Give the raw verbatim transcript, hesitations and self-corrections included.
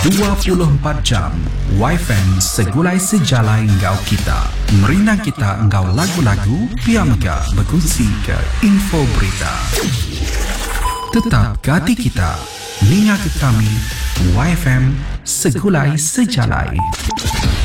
dua puluh empat jam Y F M segulai sejalai engkau kita. Merinang kita engkau lagu-lagu, piamega berkongsi ke info berita. Tetap ke hati kita, linga ke kami, Y F M segulai sejalai.